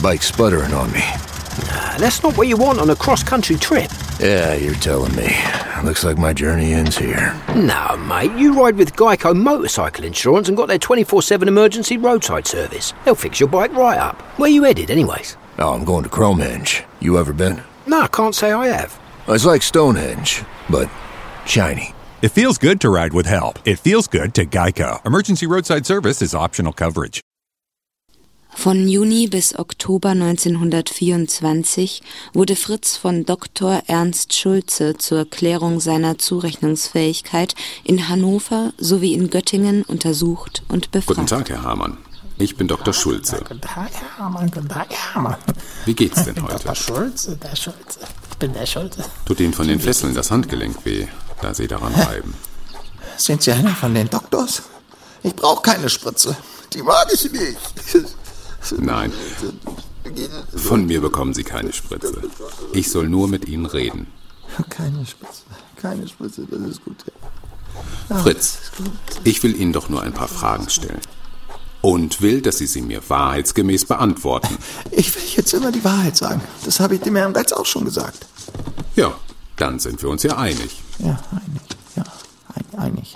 bike's sputtering on me. That's not what you want on a cross-country trip. Yeah, you're telling me. Looks like my journey ends here. No, mate, you ride with Geico Motorcycle Insurance and got their 24/7 emergency roadside service. They'll fix your bike right up. Where you headed, anyways? Oh, I'm going to Cromehenge. You ever been? No, I can't say I have. It's like Stonehenge, but shiny. It feels good to ride with help. It feels good to Geico. Emergency roadside service is optional coverage. Von Juni bis Oktober 1924 wurde Fritz von Dr. Ernst Schulze zur Klärung seiner Zurechnungsfähigkeit in Hannover sowie in Göttingen untersucht und befragt. Guten Tag, Herr Hamann. Ich bin Dr. Schulze. Guten Tag, Herr Hamann. Guten Tag, Herr Hamann. Wie geht's denn heute? Dr. Schulze, der Schulze. Ich bin der Schulze. Tut Ihnen von den Fesseln das Handgelenk weh, da Sie daran reiben? Sind Sie einer von den Doktors? Ich brauche keine Spritze. Die mag ich nicht. Nein, von mir bekommen Sie keine Spritze. Ich soll nur mit Ihnen reden. Keine Spritze, das ist gut. Ja. Fritz, ich will Ihnen doch nur ein paar Fragen stellen. Und will, dass Sie sie mir wahrheitsgemäß beantworten. Ich will jetzt immer die Wahrheit sagen. Das habe ich dem Herrn Retz auch schon gesagt. Ja, dann sind wir uns ja einig. Ja, einig. Ja, einig.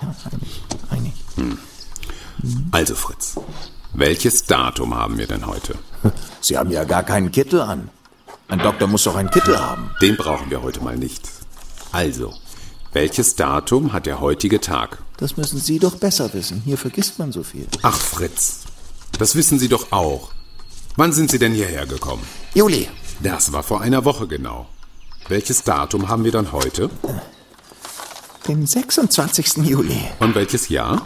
Also Fritz, welches Datum haben wir denn heute? Sie haben ja gar keinen Kittel an. Ein Doktor muss doch einen Kittel haben. Den brauchen wir heute mal nicht. Also, welches Datum hat der heutige Tag? Das müssen Sie doch besser wissen. Hier vergisst man so viel. Ach Fritz, das wissen Sie doch auch. Wann sind Sie denn hierher gekommen? Juli. Das war vor einer Woche genau. Welches Datum haben wir dann heute? Den 26. Juli. Und welches Jahr?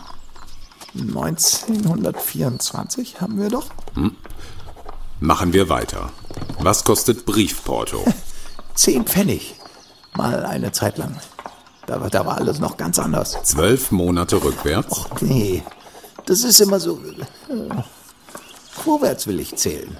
1924 haben wir doch. Machen wir weiter. Was kostet Briefporto? 10 Pfennig. Mal eine Zeit lang. Da war alles noch ganz anders. 12 Monate rückwärts? Och nee, das ist immer so... vorwärts will ich zählen.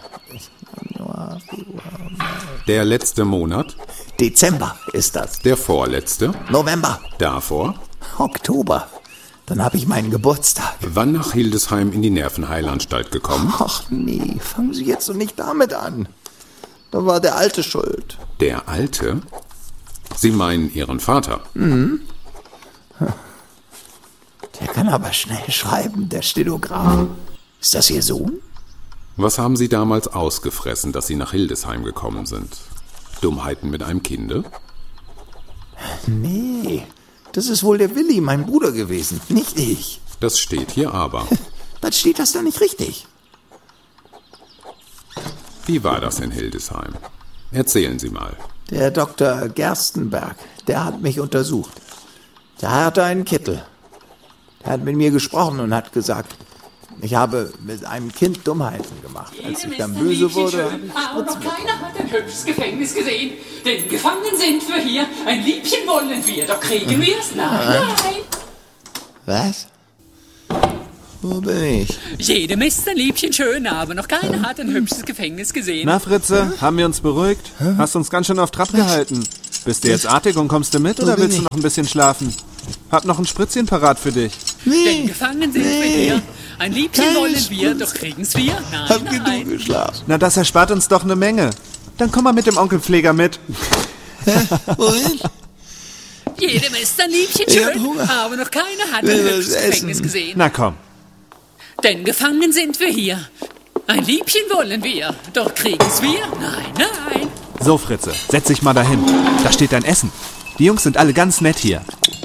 Der letzte Monat? Dezember ist das. Der vorletzte? November. Davor? Oktober. Dann habe ich meinen Geburtstag. Wann nach Hildesheim in die Nervenheilanstalt gekommen? Ach nee, fangen Sie jetzt doch nicht damit an. Da war der Alte schuld. Der Alte? Sie meinen Ihren Vater? Mhm. Der kann aber schnell schreiben, der Stenograf. Ist das Ihr Sohn? Was haben Sie damals ausgefressen, dass Sie nach Hildesheim gekommen sind? Dummheiten mit einem Kinde? Nee, das ist wohl der Willi, mein Bruder gewesen, nicht ich. Das steht hier aber. Dann steht das da nicht richtig. Wie war das in Hildesheim? Erzählen Sie mal. Der Dr. Gerstenberg, der hat mich untersucht. Der hatte einen Kittel. Der hat mit mir gesprochen und hat gesagt, ich habe mit einem Kind Dummheiten gemacht. Als ich dann böse wurde, habe ich aber noch keiner hat ein hübsches Gefängnis gesehen. Denn gefangen sind wir hier. Ein Liebchen wollen wir, doch kriegen wir es. Nein. Was? Wo bin ich? Jedem ist ein Liebchen schön, aber noch keiner hat ein hübsches Gefängnis gesehen. Na, Fritze, haben wir uns beruhigt? Hast uns ganz schön auf Trab gehalten. Bist du jetzt artig und kommst du mit oder willst du noch ein bisschen schlafen? Hab noch ein Spritzchen parat für dich. Denn gefangen sind wir hier. Ein Liebchen wollen wir, doch kriegen's wir. Nein, Hab genug geschlafen. Na, das erspart uns doch eine Menge. Dann komm mal mit dem Onkelpfleger mit. Wohin? Jedem ist ein Liebchen schön, aber noch keiner hat ein hübsches Gefängnis gesehen. Na komm. Denn gefangen sind wir hier. Ein Liebchen wollen wir, doch kriegen's wir. Nein. So, Fritze, setz dich mal dahin. Da steht dein Essen. Die Jungs sind alle ganz nett hier.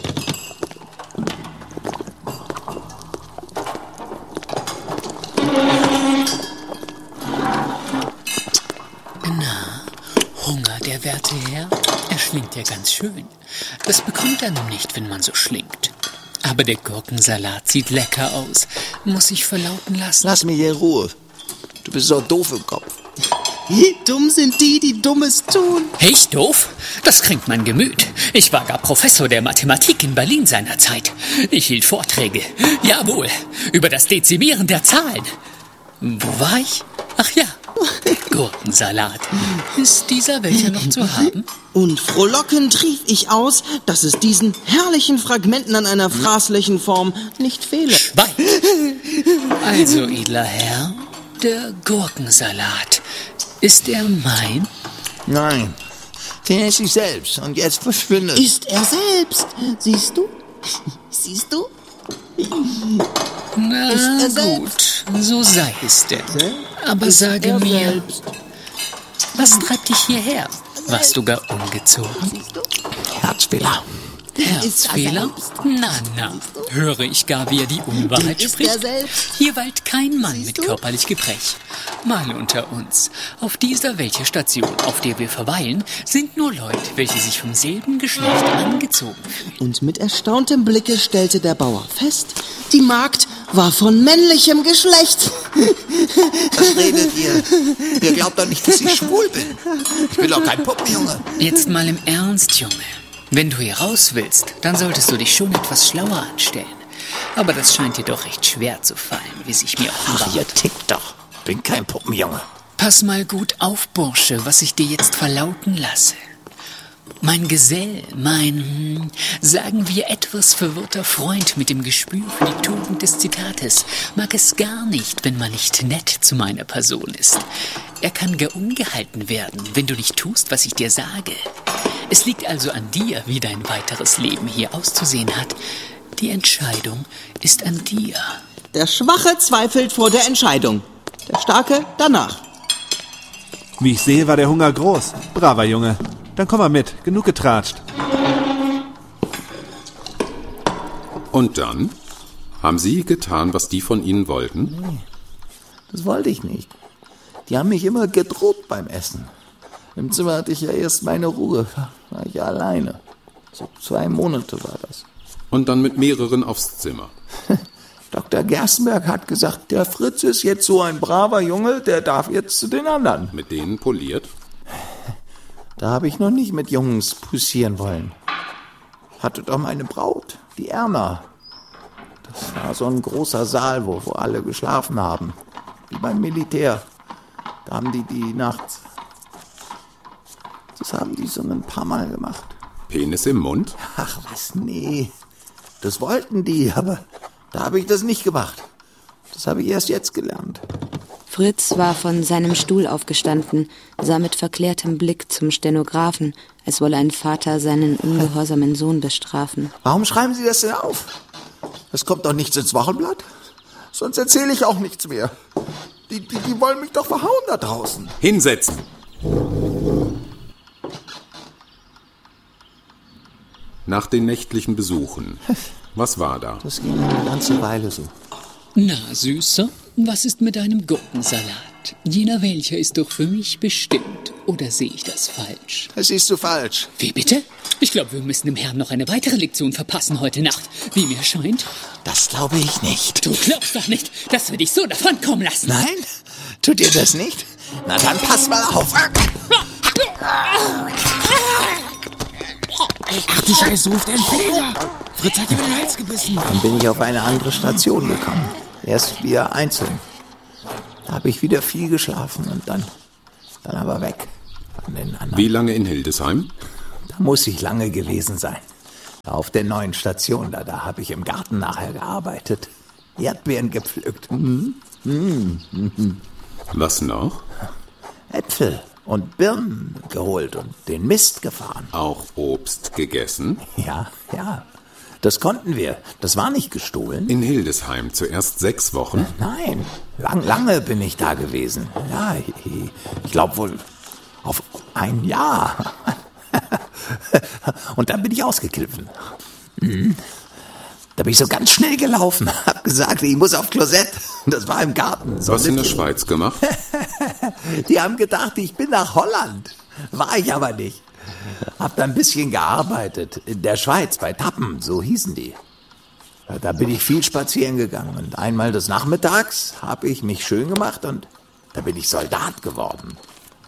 Hunger, der werte Herr. Er schlingt ja ganz schön. Das bekommt er nun nicht, wenn man so schlingt. Aber der Gurkensalat sieht lecker aus. Muss ich verlauten lassen. Lass mich in Ruhe. Du bist so doof im Kopf. Wie dumm sind die, die Dummes tun? Ich doof? Das kränkt mein Gemüt. Ich war gar Professor der Mathematik in Berlin seinerzeit. Ich hielt Vorträge. Jawohl, über das Dezimieren der Zahlen. Wo war ich? Ach ja, Gurkensalat. Ist dieser welcher noch zu haben? Und frohlockend rief ich aus, dass es diesen herrlichen Fragmenten an einer fraßlichen Form nicht fehle. Schweig! Also, edler Herr, der Gurkensalat. Ist er mein? Nein, den ist sie selbst und jetzt verschwindet. Ist er selbst. Siehst du? Siehst du? Na Ist er gut, so sei es denn. Aber sage mir, Selbst. was treibt dich hierher? Warst du gar ungezogen? Herzfehler. Herzfehler? Na, höre ich gar, wie er die Unwahrheit Ist spricht? er selbst. Hier weilt kein Mann mit körperlich Gebrech. Mal unter uns. Auf dieser Wäldcherstation, auf der wir verweilen, sind nur Leute, welche sich vom selben Geschlecht angezogen fühlen. Und mit erstauntem Blicke stellte der Bauer fest, die Magd war von männlichem Geschlecht. Was redet ihr? Ihr glaubt doch nicht, dass ich schwul bin. Ich bin doch kein Puppenjunge. Jetzt mal im Ernst, Junge. Wenn du hier raus willst, dann solltest du dich schon etwas schlauer anstellen. Aber das scheint dir doch recht schwer zu fallen, wie sich mir Ach, offenbart. ihr tickt doch. Bin kein Puppenjunge. Pass mal gut auf, Bursche, was ich dir jetzt verlauten lasse. Mein Gesell, sagen wir etwas verwirrter Freund mit dem Gespür für die Tugend des Zitates, mag es gar nicht, wenn man nicht nett zu meiner Person ist. Er kann gar ungehalten werden, wenn du nicht tust, was ich dir sage. Es liegt also an dir, wie dein weiteres Leben hier auszusehen hat. Die Entscheidung ist an dir. Der Schwache zweifelt vor der Entscheidung. Der Starke danach. Wie ich sehe, war der Hunger groß. Braver Junge. Dann komm mal mit. Genug getratscht. Und dann? Haben Sie getan, was die von Ihnen wollten? Nee, das wollte ich nicht. Die haben mich immer gedroht beim Essen. Im Zimmer hatte ich ja erst meine Ruhe. War ich ja alleine. So 2 Monate war das. Und dann mit mehreren aufs Zimmer. Dr. Gerstenberg hat gesagt, der Fritz ist jetzt so ein braver Junge, der darf jetzt zu den anderen. Mit denen poliert? Da habe ich noch nicht mit Jungs poussieren wollen. Hatte doch meine Braut, die Erna. Das war so ein großer Saal, wo alle geschlafen haben. Wie beim Militär. Da haben die nachts... Das haben die so ein paar Mal gemacht. Penis im Mund? Ach was, nee. Das wollten die, aber da habe ich das nicht gemacht. Das habe ich erst jetzt gelernt. Fritz war von seinem Stuhl aufgestanden, sah mit verklärtem Blick zum Stenografen, als wolle ein Vater seinen ungehorsamen Sohn bestrafen. Warum schreiben Sie das denn auf? Das kommt doch nichts ins Wochenblatt. Sonst erzähle ich auch nichts mehr. Die wollen mich doch verhauen da draußen. Hinsetzen! Nach den nächtlichen Besuchen. Was war da? Das ging eine ganze Weile so. Na, Süßer, was ist mit deinem Gurkensalat? Jener welcher ist doch für mich bestimmt. Oder sehe ich das falsch? Das siehst du falsch. Wie bitte? Ich glaube, wir müssen dem Herrn noch eine weitere Lektion verpassen heute Nacht. Wie mir scheint. Das glaube ich nicht. Du glaubst doch nicht, dass wir dich so davonkommen lassen. Nein? Tut ihr das nicht? Na dann pass mal auf. Ach du Scheiße, ruft ein Fehler. Fritz hat ihm in den Hals gebissen. Dann bin ich auf eine andere Station gekommen. Erst wieder einzeln. Da habe ich wieder viel geschlafen und dann aber weg von den anderen. Wie lange in Hildesheim? Da muss ich lange gewesen sein. Auf der neuen Station, da habe ich im Garten nachher gearbeitet. Erdbeeren gepflückt. Was noch? Äpfel und Birnen geholt und den Mist gefahren. Auch Obst gegessen? Ja. Das konnten wir. Das war nicht gestohlen. In Hildesheim zuerst 6 Wochen? Nein, lange bin ich da gewesen. Ja, ich glaube wohl auf ein Jahr. Und dann bin ich ausgekliffen. Da bin ich so ganz schnell gelaufen. Hab gesagt, ich muss auf Klosett. Das war im Garten. Was in der Schweiz gemacht? Die haben gedacht, ich bin nach Holland. War ich aber nicht. Hab da ein bisschen gearbeitet. In der Schweiz, bei Tappen, so hießen die. Da bin ich viel spazieren gegangen. Und einmal des Nachmittags habe ich mich schön gemacht und da bin ich Soldat geworden.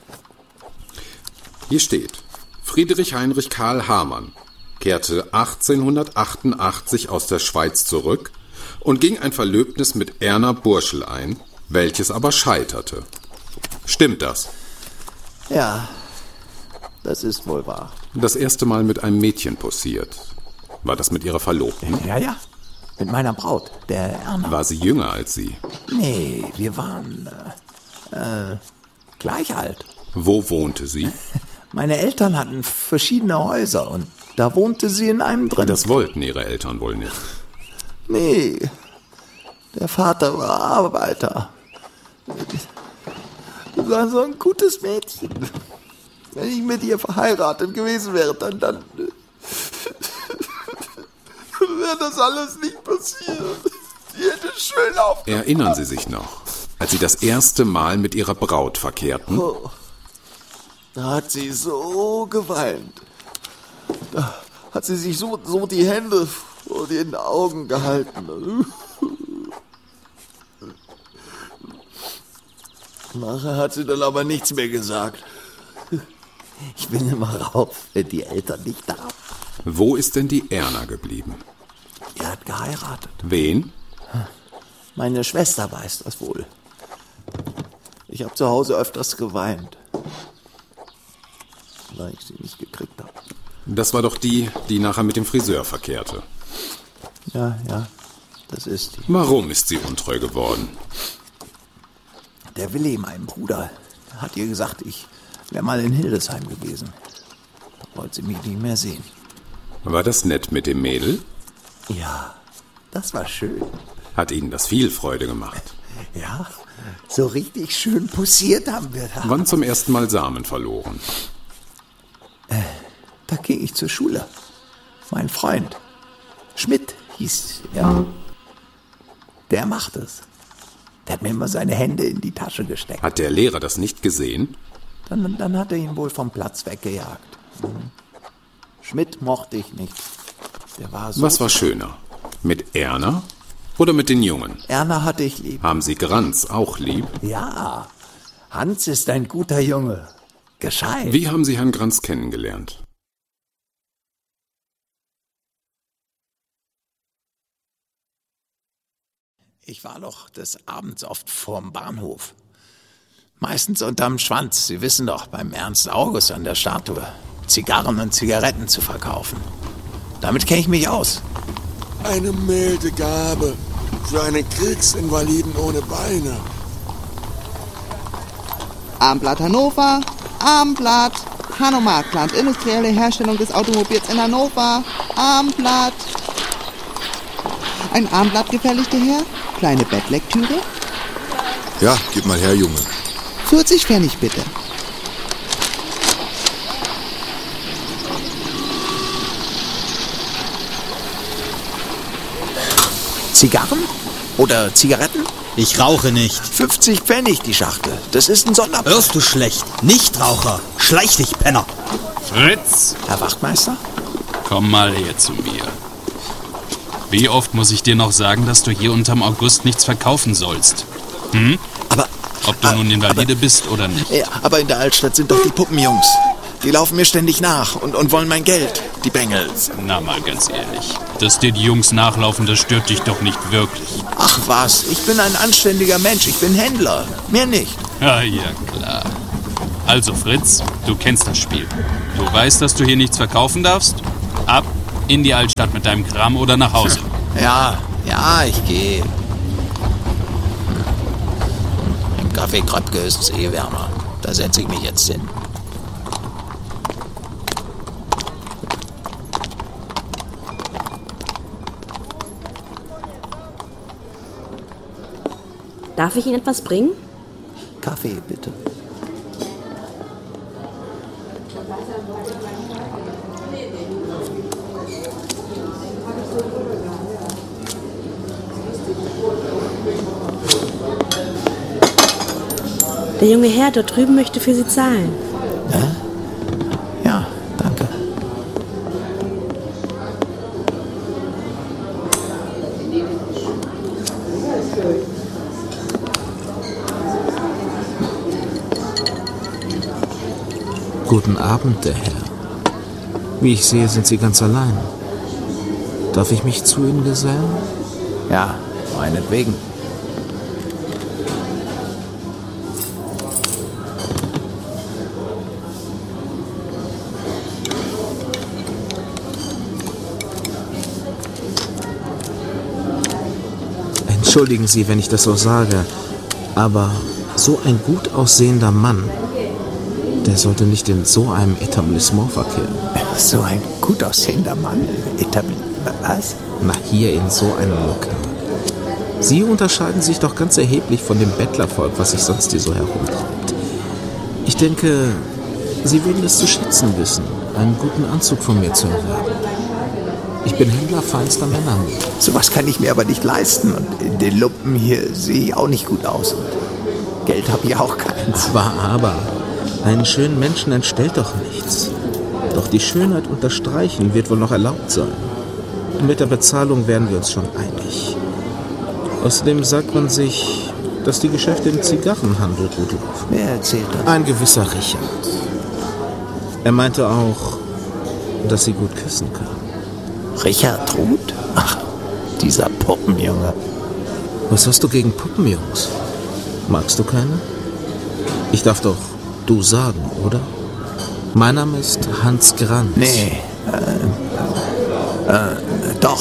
Hier steht, Friedrich Heinrich Karl Hamann kehrte 1888 aus der Schweiz zurück und ging ein Verlöbnis mit Erna Burschel ein, welches aber scheiterte. Stimmt das? Ja, das ist wohl wahr. Das erste Mal mit einem Mädchen posiert. War das mit ihrer Verlobten? Ja. Mit meiner Braut, der Erna. War sie jünger als Sie? Nee, wir waren Gleich alt. Wo wohnte sie? Meine Eltern hatten verschiedene Häuser und da wohnte sie in einem drin. Das wollten ihre Eltern wohl nicht. Nee, der Vater war Arbeiter. Das war so ein gutes Mädchen. Wenn ich mit ihr verheiratet gewesen wäre, dann wäre das alles nicht passiert. Sie hätte schön aufgepasst. Erinnern Sie sich noch, als Sie das erste Mal mit Ihrer Braut verkehrten? Oh, da hat sie so geweint. Da hat sie sich so die Hände vor den Augen gehalten. Nachher hat sie dann aber nichts mehr gesagt. Ich bin immer rauf, wenn die Eltern nicht da sind. Wo ist denn die Erna geblieben? Er hat geheiratet. Wen? Meine Schwester weiß das wohl. Ich habe zu Hause öfters geweint, weil ich sie nicht gekriegt habe. Das war doch die nachher mit dem Friseur verkehrte. Ja, das ist die. Warum ist sie untreu geworden? Der Willi, mein Bruder, hat ihr gesagt, ich wäre mal in Hildesheim gewesen. Da wollte sie mich nicht mehr sehen. War das nett mit dem Mädel? Ja, das war schön. Hat Ihnen das viel Freude gemacht? Ja, so richtig schön posiert haben wir da. Wann zum ersten Mal Samen verloren? Da ging ich zur Schule. Mein Freund, Schmidt hieß er. Der macht es. Der hat mir immer seine Hände in die Tasche gesteckt. Hat der Lehrer das nicht gesehen? Dann hat er ihn wohl vom Platz weggejagt. Schmidt mochte ich nicht. Der war so. Was war schöner? Mit Erna oder mit den Jungen? Erna hatte ich lieb. Haben Sie Granz auch lieb? Ja, Hans ist ein guter Junge. Gescheit. Wie haben Sie Herrn Granz kennengelernt? Ich war doch des Abends oft vorm Bahnhof. Meistens unterm Schwanz, Sie wissen doch, beim Ernst August an der Statue. Zigarren und Zigaretten zu verkaufen. Damit kenne ich mich aus. Eine milde Gabe für einen Kriegsinvaliden ohne Beine. Armblatt Hannover, Armblatt, Hanomag-Plant, industrielle Herstellung des Automobils in Hannover, Armblatt. Ein Armblatt, gefälligter Herr? Kleine Bettlektüre? Ja, gib mal her, Junge. 40 Pfennig bitte. Zigarren? Oder Zigaretten? Ich rauche nicht. 50 Pfennig die Schachtel. Das ist ein Sonderpreis. Hörst du schlecht? Nichtraucher. Schleich dich, Penner. Fritz! Herr Wachtmeister? Komm mal her zu mir. Wie oft muss ich dir noch sagen, dass du hier unterm August nichts verkaufen sollst? Hm? Ob du nun Invalide bist oder nicht. Ja, aber in der Altstadt sind doch die Puppenjungs. Die laufen mir ständig nach und wollen mein Geld, die Bengels. Na mal ganz ehrlich, dass dir die Jungs nachlaufen, das stört dich doch nicht wirklich. Ach was, ich bin ein anständiger Mensch, ich bin Händler, mehr nicht. Ja klar. Also Fritz, du kennst das Spiel. Du weißt, dass du hier nichts verkaufen darfst? Ab in die Altstadt mit deinem Kram oder nach Hause. Ja, ich gehe. Im Café Kröpke ist es eh wärmer. Da setze ich mich jetzt hin. Darf ich Ihnen etwas bringen? Kaffee, bitte. Der junge Herr dort drüben möchte für Sie zahlen. Ja, danke. Guten Abend, der Herr. Wie ich sehe, sind Sie ganz allein. Darf ich mich zu Ihnen gesellen? Ja, meinetwegen. Entschuldigen Sie, wenn ich das so sage, aber So ein gut aussehender Mann, der sollte nicht in so einem Etablissement verkehren. So ein gut aussehender Mann? Was? Na, hier in so einem Lokal. Sie unterscheiden sich doch ganz erheblich von dem Bettlervolk, was sich sonst hier so herumtreibt. Ich denke, Sie würden es zu schätzen wissen, einen guten Anzug von mir zu erwerben. Ich bin Händler feinster Männermode. Sowas kann ich mir aber nicht leisten. Und in den Lumpen hier sehe ich auch nicht gut aus. Und Geld habe ich auch keins. Aber, einen schönen Menschen entstellt doch nichts. Doch die Schönheit unterstreichen wird wohl noch erlaubt sein. Und mit der Bezahlung wären wir uns schon einig. Außerdem sagt man sich, dass die Geschäfte im Zigarrenhandel gut laufen. Wer erzählt das? Ein gewisser Richard. Er meinte auch, dass Sie gut küssen können. Richard Ruth? Ach, dieser Puppenjunge. Was hast du gegen Puppenjungs? Magst du keine? Ich darf doch du sagen, oder? Mein Name ist Hans Granz. Nee, doch.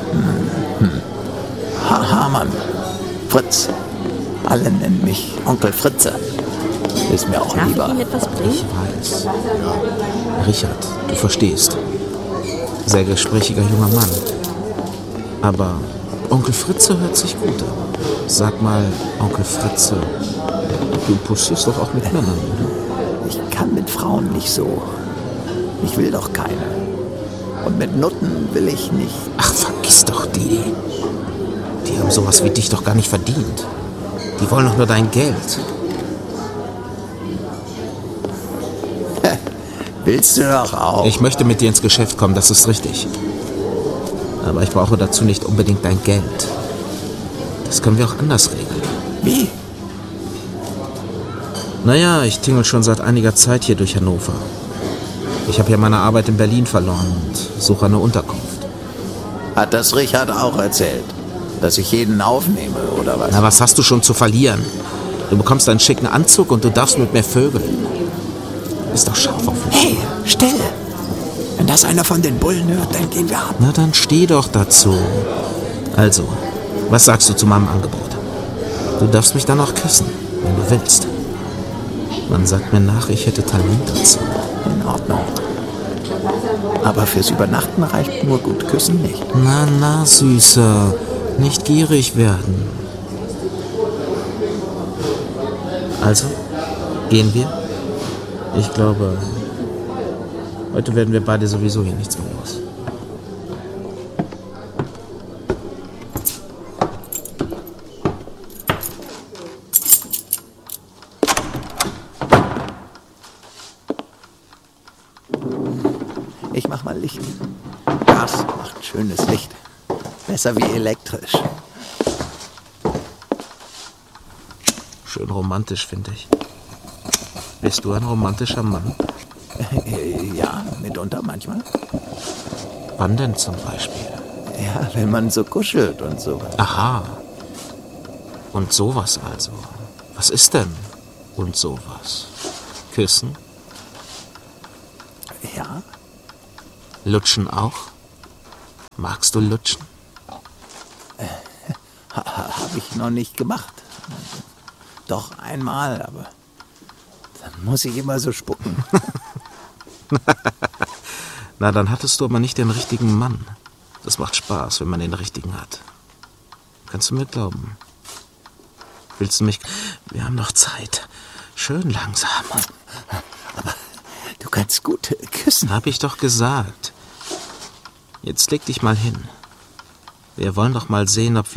Hamann. Fritz. Alle nennen mich Onkel Fritze. Ist mir auch lieber. Darf ich Ihnen etwas bringen? Ich weiß. Richard, du verstehst. Sehr gesprächiger junger Mann. Aber Onkel Fritze hört sich gut an. Sag mal, Onkel Fritze, du pussierst doch auch mit Männern, oder? Ich kann mit Frauen nicht so. Ich will doch keine. Und mit Nutten will ich nicht. Ach, vergiss doch die. Die haben sowas wie dich doch gar nicht verdient. Die wollen doch nur dein Geld. Willst du doch auch? Ich möchte mit dir ins Geschäft kommen, das ist richtig. Aber ich brauche dazu nicht unbedingt dein Geld. Das können wir auch anders regeln. Wie? Naja, ich tingel schon seit einiger Zeit hier durch Hannover. Ich habe ja meine Arbeit in Berlin verloren und suche eine Unterkunft. Hat das Richard auch erzählt? Dass ich jeden aufnehme, oder was? Na, was hast du schon zu verlieren? Du bekommst einen schicken Anzug und du darfst mit mir vögeln. Ist doch scharf auf mich. Hey, still! Wenn das einer von den Bullen hört, dann gehen wir ab. Na, dann steh doch dazu. Also, was sagst du zu meinem Angebot? Du darfst mich dann auch küssen, wenn du willst. Man sagt mir nach, ich hätte Talent dazu. In Ordnung. Aber fürs Übernachten reicht nur gut küssen nicht. Na, Süßer. Nicht gierig werden. Also, gehen wir? Ich glaube, heute werden wir beide sowieso hier nichts mehr los. Ich mach mal Licht. Gas macht schönes Licht. Besser wie elektrisch. Schön romantisch, finde ich. Bist du ein romantischer Mann? Ja, mitunter manchmal. Wann denn zum Beispiel? Ja, wenn man so kuschelt und so. Aha. Und sowas also. Was ist denn und sowas? Küssen? Ja. Lutschen auch? Magst du lutschen? Habe ich noch nicht gemacht. Doch einmal, aber dann muss ich immer so spucken. Na, dann hattest du aber nicht den richtigen Mann. Das macht Spaß, wenn man den richtigen hat. Kannst du mir glauben? Willst du mich... Wir haben noch Zeit. Schön langsam. Aber du kannst gut küssen. Hab ich doch gesagt. Jetzt leg dich mal hin. Wir wollen doch mal sehen, ob wir